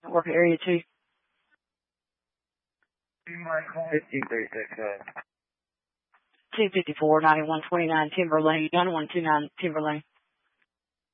work at area 2. 1536, 254, 9129 Timber Lane, 9129 Timber Lane.